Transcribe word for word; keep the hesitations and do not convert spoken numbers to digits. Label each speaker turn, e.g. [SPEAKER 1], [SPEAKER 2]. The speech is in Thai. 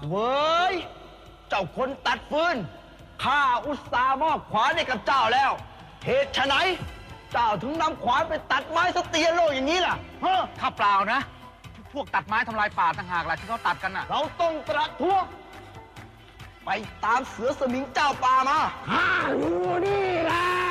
[SPEAKER 1] เว้ยเจ้าคนตัดฟืนข้าอุตส่าห์มอบขวานให้กับเจ้าแล้วเหตุไฉนเจ้าถึงนำขวานไปตัดไม้สเตียโลอย่างนี้ล่ะฮะ
[SPEAKER 2] ข้าเปล่านะพวกตัดไม้ทำลายป่าต่างหากล่ะที่เขาตัดกันน่ะ
[SPEAKER 1] เราต้องประท้วงไปตามเสือสมิงเจ้าป่ามา
[SPEAKER 3] ข้ารู้นี่แหละ